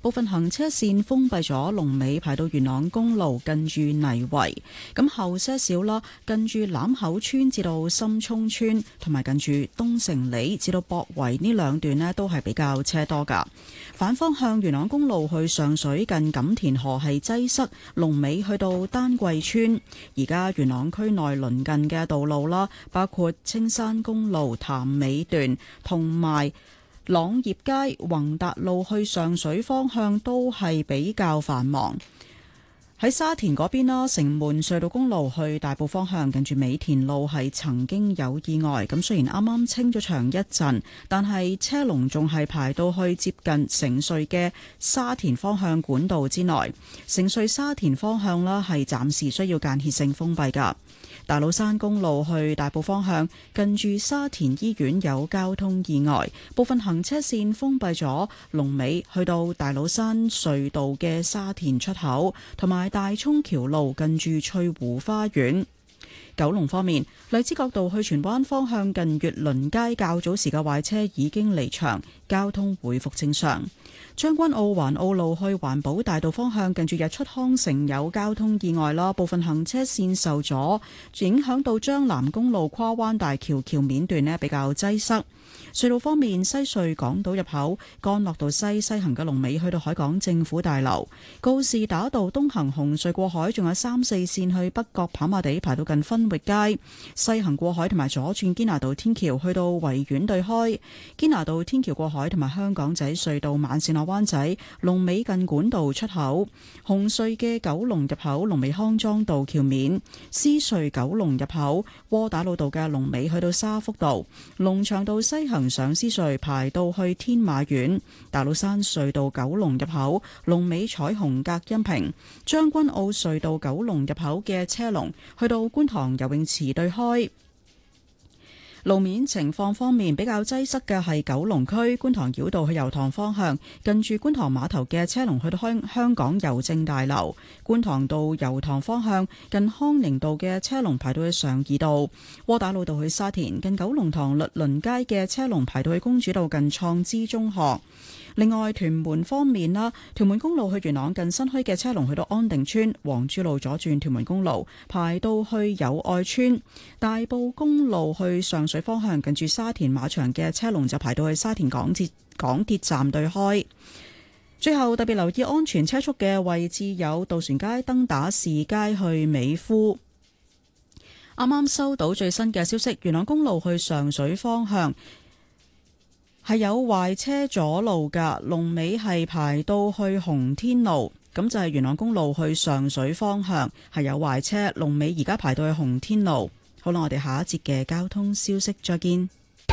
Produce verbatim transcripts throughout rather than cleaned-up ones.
部分行車線封閉咗，龍尾排到元朗公路近住泥圍。咁後些少啦，近住欖口村至到深涌村，同埋近住東城里至到博圍呢兩段呢都係比較車多噶。反方向元朗公路去上水近錦田河係擠塞，龍尾去到丹桂村。而家元朗區內鄰近嘅道路啦，包括青山公路潭尾段同埋朗業街、宏達路去上水方向都係比較繁忙。喺沙田嗰邊啦，城門隧道公路去大埔方向近住美田路係曾經有意外，咁雖然啱啱清咗場一陣，但係車龍仲係排到去接近城隧嘅沙田方向管道之內。城隧沙田方向啦係暫時需要間歇性封閉㗎。大老山公路去大埔方向近住沙田醫院有交通意外，部分行車線封閉咗，龍尾去到大老山隧道嘅沙田出口，同埋大涌橋路近住翠湖花園。九龍方面，荔枝角道去荃灣方向近月倫街較早時嘅壞車已經離場，交通回復正常。將軍澳環澳路去環保大道方向近住日出康城有交通意外啦，部分行車線受阻，影響到將南公路跨灣大橋橋面段呢比較擠塞。隧道方面，西隧港島入口干諾道西西行嘅龍尾去到海港政府大樓，告士打道東行紅隧過海仲有三四線去北角跑馬地排到近分域街，西行過海同埋左轉堅拿道天橋去到維園對開，堅拿道天橋過海同埋香港仔隧道慢線落灣仔龍尾近管道出口，紅隧嘅九龍入口龍尾康莊道橋面，獅隧九龍入口窩打老道嘅龍尾去到沙福道，龍翔道西行上獅隧排到去天馬苑，大老山隧道九龍入口龍尾彩虹隔音屏，將軍澳隧道九龍入口嘅車龍去到觀塘游泳池對開。路面情況方面，比較擠塞嘅係九龍區觀塘繞道去油塘方向，近住觀塘碼頭嘅車龍去到香香港郵政大樓；觀塘道油塘方向近康寧道嘅車龍排到去常怡道；窩打老道去沙田近九龍塘律倫街嘅車龍排到去公主道近創知中學。另外，屯門方面啦，屯門公路去元朗近新墟嘅車龍去到安定村，黃珠路左轉屯門公路排到去友愛村，大埔公路去上水方向近住沙田馬場嘅車龍就排到去沙田港鐵港鐵站對開。最後特別留意安全車速嘅位置有渡船街登打士街去美孚。啱啱收到最新嘅消息，元朗公路去上水方向係有壞車阻路㗎，龍尾係排到去紅天路，咁就係元朗公路去上水方向係有壞車，龍尾而家排到去紅天路。好啦，我哋下一節嘅交通消息再見。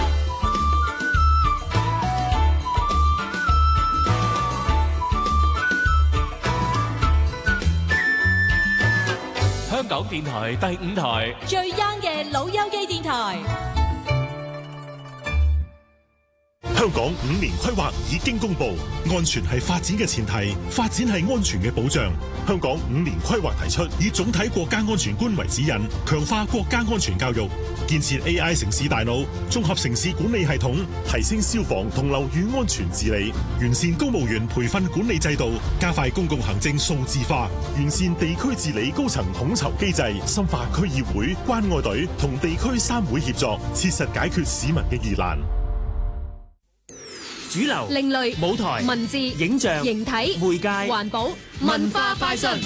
香港電台第五台最 young 嘅老友記電台。 香港五年規劃已經公布，安全係發展嘅前提，發展係安全嘅保障。香港五年規劃提出以總體國家安全觀為指引，強化國家安全教育，建設 A I 城市大腦，綜合城市管理系統，提升消防同樓宇安全治理，完善公務員培訓管理制度，加快公共行政數字化，完善地區治理高層統籌機制，深化區議會、關愛隊同地區三會協作，切實解決市民嘅疑難。 主流、 另類、 舞台、 文字、 影像、 形體、 媒介、 環保、文化快訊。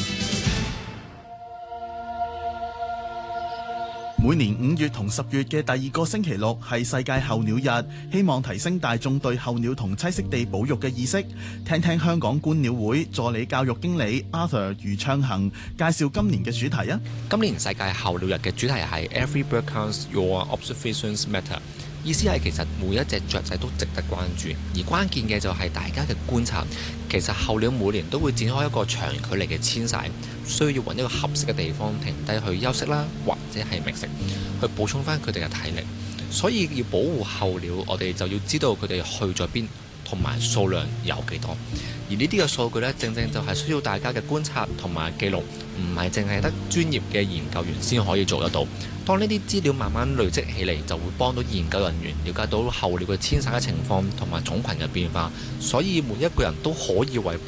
每年五月同十月嘅第二個星期六係世界候鳥日，希望提升大眾對候鳥同棲息地保育嘅意識。聽聽香港觀鳥會助理教育經理 Arthur 余暢恒介紹今年嘅主題啊！ 今年世界候鳥日嘅主題係 Every bird counts, your observations matter。意思係其實每一隻雀仔都值得關注，而關鍵嘅就係大家嘅觀察。其實候鳥每年都會展開一個長距離嘅遷徙，需要揾一個合適嘅地方停低去休息啦，或者係覓食，去補充翻佢哋嘅體力。所以要保護候鳥，我哋就要知道佢哋去咗邊，同埋數量有幾多。而呢啲嘅數據呢，正正就係需要大家嘅觀察同埋記錄，唔係淨係得專業嘅研究員先可以做得到。當呢啲資料慢慢累積起嚟，就會幫到研究人員了解到候鳥嘅遷徙嘅情況同埋種群嘅變化。所以每一個人都可以為